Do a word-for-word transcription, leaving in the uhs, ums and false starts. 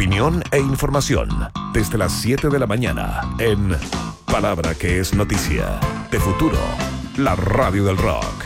Opinión e información desde las siete de la mañana en Palabra que es noticia. De Futuro, la radio del rock.